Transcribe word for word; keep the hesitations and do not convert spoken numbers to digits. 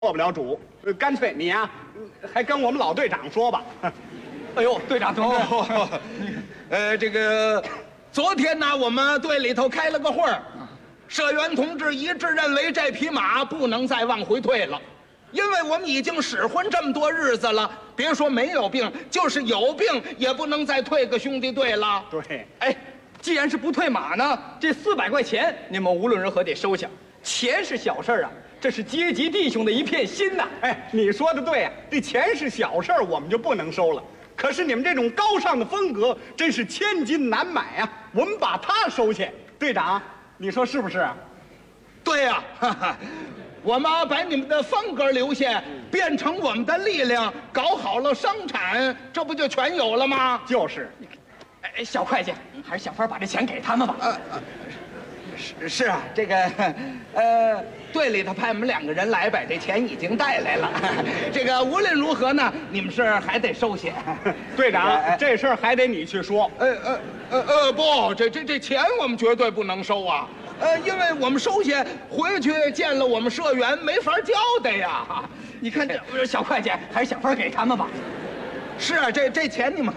做不了主，呃干脆你呀、还跟我们老队长说吧。 哎呦，队长同志， 哦，呃，这个，昨天呢，我们队里头开了个会儿，社员同志一致认为这匹马不能再往回退了，因为我们已经使唤这么多日子了，别说没有病，就是有病也不能再退个兄弟队了。 对， 哎，既然是不退马呢，这四百块钱你们无论如何得收下。钱是小事儿啊，这是阶级弟兄的一片心呐、 哎，你说的对呀、这钱是小事儿，我们就不能收了。可是你们这种高尚的风格，真是千金难买啊！我们把它收下，队长，你说是不是啊？ 对呀、哈哈，我们把你们的风格留下，变成我们的力量，搞好了生产，这不就全有了吗？ 就是， 哎，小会计，还是想法把这钱给他们吧。 是是啊，这个，呃，队里头派我们两个人来，把这钱已经带来了。这个无论如何呢，你们是还得收下。 队长， 哎这事儿还得你去说。 呃呃呃呃，不，这这这钱我们绝对不能收啊！呃，因为我们收下回去见了我们社员，没法交代呀。 你看这小会计，还是想法给他们吧。 是啊，这这钱你们。